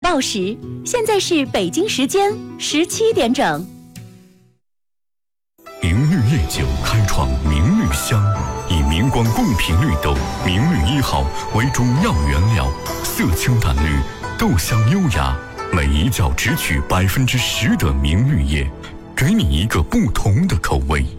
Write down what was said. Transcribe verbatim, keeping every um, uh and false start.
报时，现在是北京时间十七点整。 明绿夜酒开创明绿香，以明光贡品绿豆明绿一号为主要原料，色清淡绿，豆香优雅，每一角只取百分之十的明绿叶，给你一个不同的口味。